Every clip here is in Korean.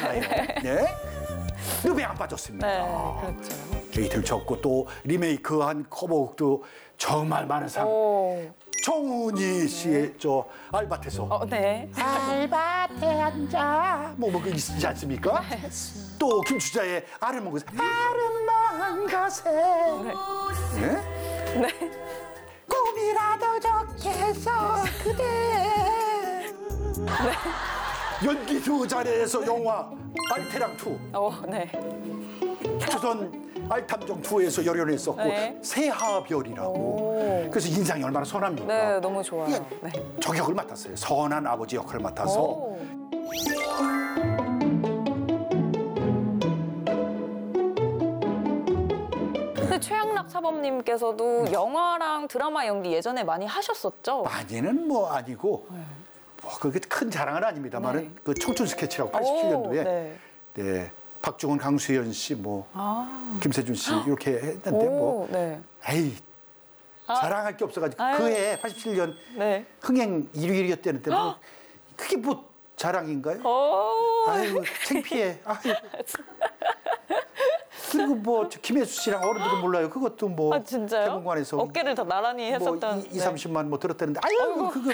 있잖아요. 네. 늪에 안 빠졌습니다. 네, 그렇죠. 게이트를 쳤고 또 리메이크한 커버곡도 정말 많은 상. 오. 정훈이 씨의 저 알밭에서 네. 알밭에 앉아 그 있지 않습니까? 또 김추자의 아름먼 곳에 아름먼 곳에 네? 네. 꿈이라도 좋겠어 그대 연기도 잘해서 영화 알테랑 2 네. 조선 알탐정 2에서 열연했었고 네. 새하별이라고 그래서 인상이 얼마나 선합니까? 네, 너무 좋아요. 예, 네. 저격을 맡았어요. 선한 아버지 역할을 맡아서 오. 근데 최양락 사범님께서도 영화랑 드라마 연기 예전에 많이 하셨었죠? 많이는 뭐 아니고 뭐 그게 큰 자랑은 아닙니다만은 네. 그 청춘 스케치라고 오, 87년도에 네. 네. 박중훈, 강수현 씨, 뭐 아. 김세준 씨 이렇게 했는데 오, 뭐 네. 에이 자랑할 게 없어가지고 아유. 그해 87년 네. 흥행 1위였다는데 뭐 그게 뭐 자랑인가요? 오. 아이고 창피해. 아이고. 그리고 뭐 김혜수 씨랑 어른들은 몰라요. 그것도 뭐 아, 진짜요? 개봉관에서 어깨를 더 나란히 했었던. 뭐 30만 뭐 들었다는데 아유 그거 뭐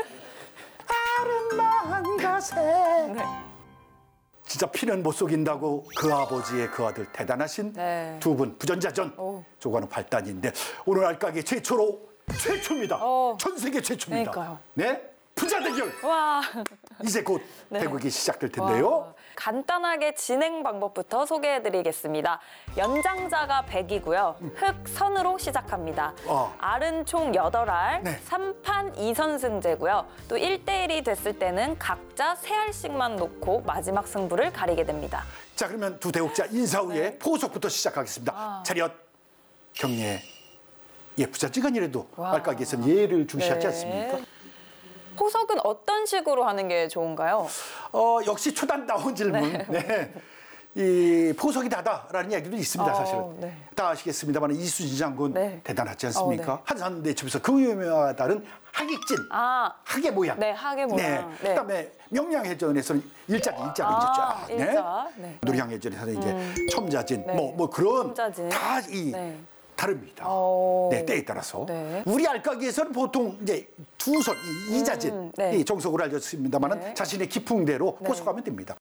아름다운 것에 네. 진짜 피는 못 속인다고 그 아버지의 그 아들 대단하신 네. 두 분 부전자전 오. 조관우 8단인데 오늘 알까기 최초입니다. 어. 전 세계 최초입니다. 그러니까요. 네 부자 대결 와. 이제 곧 네. 대국이 시작될 텐데요. 와, 간단하게 진행 방법부터 소개해드리겠습니다. 연장자가 100이고요. 흑, 선으로 시작합니다. 알은 총 8알, 네. 3판 2선승제고요. 또 1대1이 됐을 때는 각자 3알씩만 놓고 마지막 승부를 가리게 됩니다. 자 그러면 두 대국자 인사 후에 네. 포석부터 시작하겠습니다. 차렷 경례 예 부자지간이라도 와. 알까기에서는 예를 중시하지 네. 않습니까? 포석은 어떤 식으로 하는 게 좋은가요? 역시 초단다운 질문. 네. 이 포석이 다다라는 얘기도 있습니다, 사실은. 네. 다 아시겠습니다만 이수진 장군 네. 대단하지 않습니까? 네. 한산 대첩에서 그 유명한 다른 학익진, 아, 학의 모양. 네, 학의 모양. 네. 그다음에 명량해전에서는 일자가 이제 쫙. 일자. 네. 노량해전에서는 이제 첨자진, 네. 뭐 그런 첨자진. 다 이 네. 다릅니다. 오. 네, 때에 따라서. 네. 우리 알까기에서는 보통 이제 두 손, 이자진, 네. 이 정석으로 알려졌습니다만은 네. 자신의 기풍대로 네. 포석하면 됩니다.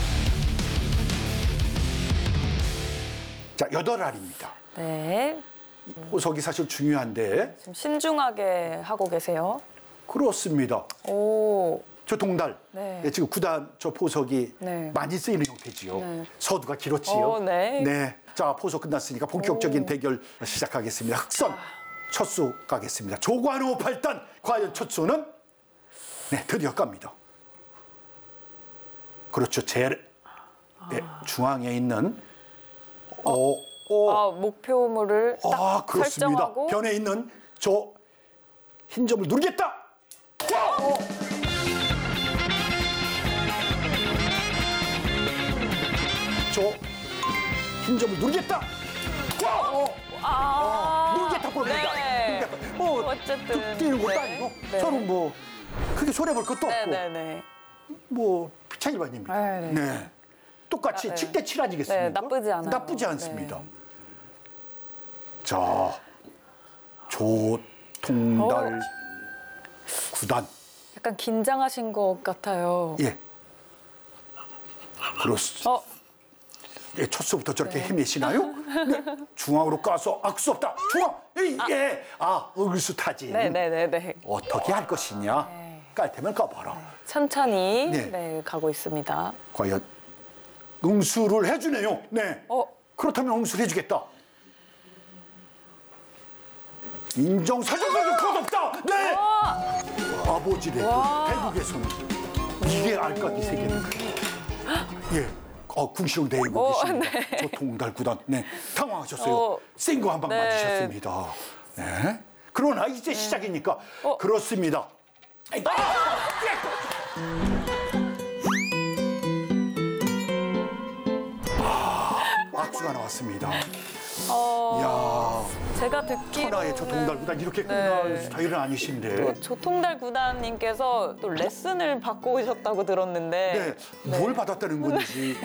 자, 8알입니다. 네. 포석이 사실 중요한데 좀 신중하게 하고 계세요. 그렇습니다. 오. 저 동달, 네. 예, 지금 9단 저 포석이 네. 많이 쓰이는 형태지요. 네. 서두가 길었지요. 네. 자, 포석 끝났으니까 본격적인 대결 시작하겠습니다. 흑선 첫수 가겠습니다. 조관우 8단 과연 첫수는 네, 드디어 갑니다. 그렇죠. 제일 중앙에 있는 목표물을 딱 그렇습니다. 설정하고 변에 있는 저 흰 점을 누르겠다. 저 흰 점을 누르겠다. 누르겠다 보입니다. 네. 뭐 어쨌든 뛰는 것도 네. 아니고 네. 서로 뭐 크게 손해 볼 것도 없고 네네네. 뭐 피차일반입니다. 네, 네. 네. 똑같이 네. 7대 7 아니겠습니까? 네, 나쁘지 않아요. 나쁘지 않습니다. 네. 자, 조통달 9단. 약간 긴장하신 것 같아요. 예. 그렇습니다. 예, 첫 수부터 저렇게 헤매시나요? 네. 중앙으로 가서 수 없다. 중앙. 예. 의술타진. 네네네네. 어떻게 할 것이냐? 네. 깔 테면 까봐라. 천천히 네. 가고 있습니다. 과연 응수를 해주네요. 네. 그렇다면 응수를 해주겠다. 인정사정사정 거듭다. 네. 아버지래 대국에서는 이게 알까기 세계는 예. 궁시렁 대고 계십니다. 네. 저 동달 9단. 네. 당황하셨어요. 센 거 한 방 네. 맞으셨습니다. 네. 그러나 이제 시작이니까 그렇습니다. 악수가 나왔습니다. 이야, 제가 듣기로는 천하의 저 동달 9단 이렇게 끝날 스타일은 아니신데. 조통달 구단님께서 또 레슨을 받고 오셨다고 들었는데 네, 뭘 받았다는 건지